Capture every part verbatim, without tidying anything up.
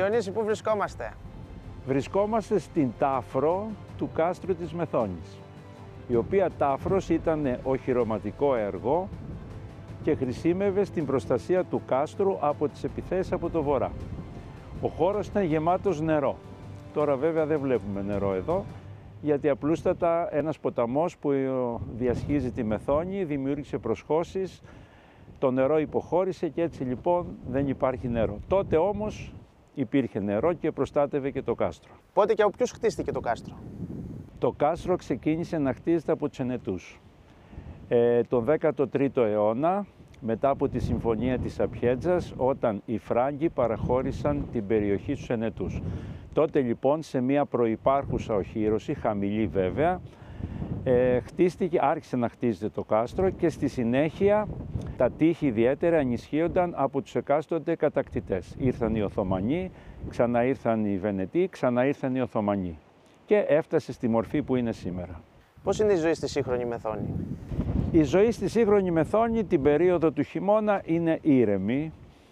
Διονύση, πού βρισκόμαστε? Βρισκόμαστε στην τάφρο του κάστρου της Μεθόνης, η οποία τάφρος ήταν οχυρωματικό έργο και χρησιμεύε στην προστασία του κάστρου από τις επιθέσεις από το βορρά. Ο χώρος ήταν γεμάτος νερό. Τώρα βέβαια δεν βλέπουμε νερό εδώ, γιατί απλούστατα ένας ποταμός που διασχίζει τη Μεθόνη δημιούργησε προσχώσεις, το νερό υποχώρησε και έτσι λοιπόν δεν υπάρχει νερό. Τότε όμως υπήρχε νερό και προστάτευε και το κάστρο. Πότε και από ποιους χτίστηκε το κάστρο? Το κάστρο ξεκίνησε να χτίζεται από τους Ενετούς. Ε, τον δέκατο τρίτο αιώνα, μετά από τη Συμφωνία της Απιέτζας, όταν οι Φράγκοι παραχώρησαν την περιοχή στους Ενετούς. Τότε λοιπόν σε μια προϋπάρχουσα οχύρωση, χαμηλή βέβαια, ε, χτίστηκε, άρχισε να χτίζεται το κάστρο και στη συνέχεια τα τείχη ιδιαίτερα ενισχύονταν από τους εκάστοτε κατακτητές. Ήρθαν οι Οθωμανοί, ξανά ήρθαν οι Βενετοί, ξανά ήρθαν οι Οθωμανοί και έφτασε στη μορφή που είναι σήμερα. Πώς είναι η ζωή στη σύγχρονη Μεθόνη? Η ζωή στη σύγχρονη Μεθόνη την περίοδο του χειμώνα είναι ήρεμη.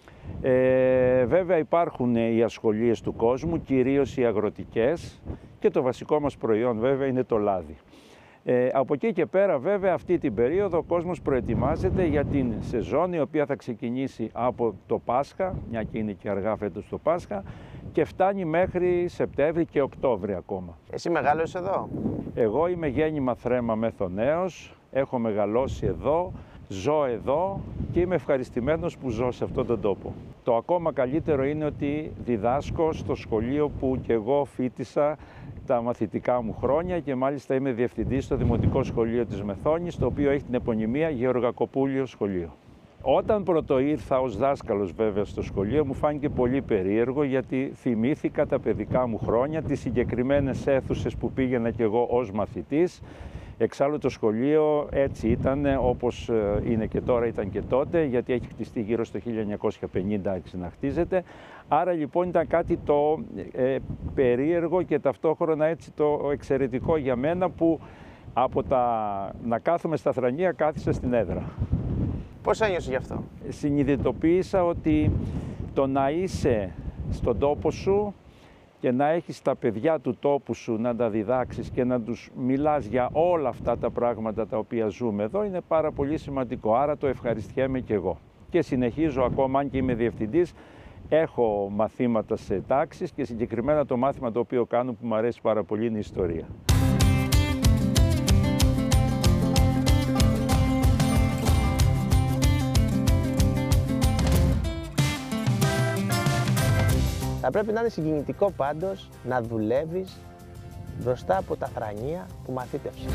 Ε, βέβαια υπάρχουν οι ασχολίες του κόσμου, κυρίως οι αγροτικές, και το βασικό μας προϊόν βέβαια είναι το λάδι. Ε, από εκεί και πέρα βέβαια αυτή την περίοδο ο κόσμος προετοιμάζεται για την σεζόν, η οποία θα ξεκινήσει από το Πάσχα, μια και είναι και αργά φέτος το Πάσχα, και φτάνει μέχρι Σεπτέμβρη και Οκτώβρη ακόμα. Εσύ μεγάλωσες εδώ? Εγώ είμαι γέννημα Θρέμα Μεθονέως, έχω μεγαλώσει εδώ, ζω εδώ και είμαι ευχαριστημένος που ζω σε αυτόν τον τόπο. Το ακόμα καλύτερο είναι ότι διδάσκω στο σχολείο που και εγώ φοιτήσα τα μαθητικά μου χρόνια και μάλιστα είμαι διευθυντής στο Δημοτικό Σχολείο της Μεθόνης, το οποίο έχει την επωνυμία Γεωργακοπούλιο Σχολείο. Όταν πρωτοήρθα ως δάσκαλος βέβαια στο σχολείο μου φάνηκε πολύ περίεργο, γιατί θυμήθηκα τα παιδικά μου χρόνια, τις συγκεκριμένες αίθουσες που πήγαινα κι εγώ ως μαθητής. Εξάλλου το σχολείο έτσι ήταν, όπως είναι και τώρα, ήταν και τότε, γιατί έχει χτιστεί γύρω στο χίλια εννιακόσια πενήντα, άρχισε να χτίζεται. Άρα λοιπόν ήταν κάτι το ε, περίεργο και ταυτόχρονα έτσι το εξαιρετικό για μένα, που από τα να κάθομαι στα θρανία κάθισα στην έδρα. Πώς ένιωσες γι' αυτό? Συνειδητοποίησα ότι το να είσαι στον τόπο σου και να έχεις τα παιδιά του τόπου σου να τα διδάξεις και να τους μιλάς για όλα αυτά τα πράγματα τα οποία ζούμε εδώ είναι πάρα πολύ σημαντικό. Άρα το ευχαριστιέμαι και εγώ. Και συνεχίζω ακόμα, αν και είμαι διευθυντής, έχω μαθήματα σε τάξεις και συγκεκριμένα το μάθημα το οποίο κάνω που μου αρέσει πάρα πολύ είναι η ιστορία. Θα πρέπει να είναι συγκινητικό πάντως να δουλεύεις μπροστά από τα θρανία που μαθήτευσες.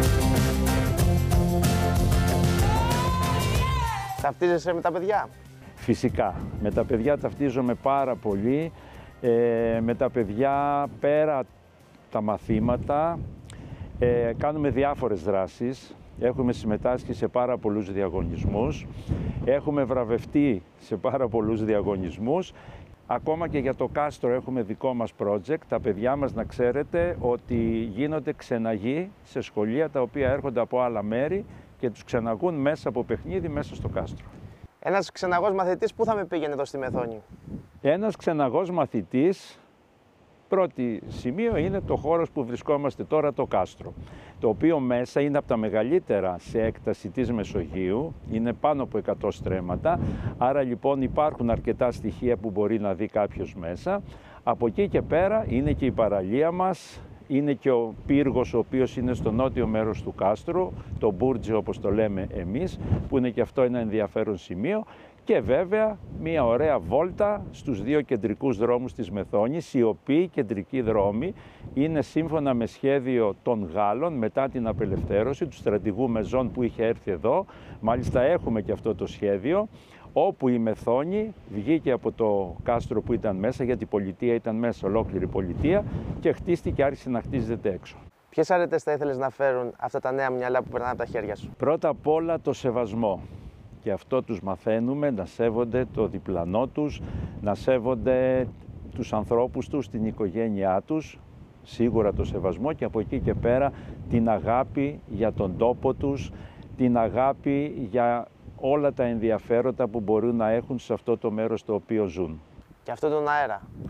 Ταυτίζεσαι με τα παιδιά? Φυσικά. Με τα παιδιά ταυτίζομαι πάρα πολύ. Ε, με τα παιδιά πέρα τα μαθήματα ε, κάνουμε διάφορες δράσεις. Έχουμε συμμετάσχει σε πάρα πολλούς διαγωνισμούς. Έχουμε βραβευτεί σε πάρα πολλούς διαγωνισμούς. Ακόμα και για το κάστρο έχουμε δικό μας project. Τα παιδιά μας, να ξέρετε, ότι γίνονται ξεναγοί σε σχολεία τα οποία έρχονται από άλλα μέρη και τους ξεναγούν μέσα από παιχνίδι μέσα στο κάστρο. Ένας ξεναγός μαθητής πού θα με πήγαινε εδώ στη Μεθόνη? Ένας ξεναγός μαθητής, πρώτη σημείο είναι το χώρος που βρισκόμαστε τώρα, το κάστρο, το οποίο μέσα είναι από τα μεγαλύτερα σε έκταση της Μεσογείου, είναι πάνω από εκατό στρέμματα, άρα λοιπόν υπάρχουν αρκετά στοιχεία που μπορεί να δει κάποιος μέσα. Από εκεί και πέρα είναι και η παραλία μας, είναι και ο πύργος ο οποίος είναι στο νότιο μέρος του κάστρου, το Μπούρτζι όπως το λέμε εμείς, που είναι και αυτό ένα ενδιαφέρον σημείο. Και βέβαια μια ωραία βόλτα στους δύο κεντρικούς δρόμους της Μεθόνης, οι οποίοι κεντρικοί δρόμοι είναι σύμφωνα με σχέδιο των Γάλλων μετά την απελευθέρωση του στρατηγού Μεζόν που είχε έρθει εδώ. Μάλιστα έχουμε και αυτό το σχέδιο, όπου η Μεθόνη βγήκε από το κάστρο που ήταν μέσα, γιατί η πολιτεία ήταν μέσα, ολόκληρη πολιτεία, και χτίστηκε, άρχισε να χτίζεται έξω. Ποιες αρετές θα ήθελες να φέρουν αυτά τα νέα μυαλά που περνάνε από τα χέρια σου? Πρώτα απ' όλα το σεβασμό. Και αυτό τους μαθαίνουμε, να σέβονται το διπλανό τους, να σέβονται τους ανθρώπους τους, την οικογένειά τους, σίγουρα το σεβασμό, και από εκεί και πέρα την αγάπη για τον τόπο τους, την αγάπη για όλα τα ενδιαφέροντα που μπορούν να έχουν σε αυτό το μέρος το οποίο ζουν. Και αυτό τον αέρα.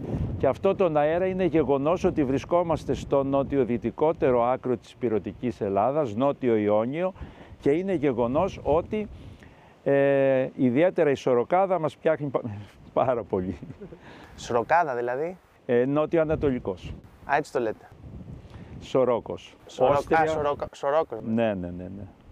Και αυτό τον αέρα είναι γεγονός ότι βρισκόμαστε στο νοτιοδυτικότερο άκρο της ηπειρωτικής Ελλάδας, νότιο Ιόνιο, και είναι γεγονός ότι ε, ιδιαίτερα η Σωροκάδα μας πιάχνει πάρα πολύ. Σωροκάδα δηλαδή. Ε, νότιο-ανατολικός. Α, έτσι το λέτε. Σωρόκος. Σωροκα... Α, σωροκα... Σωρόκος. Ναι, ναι, ναι, ναι.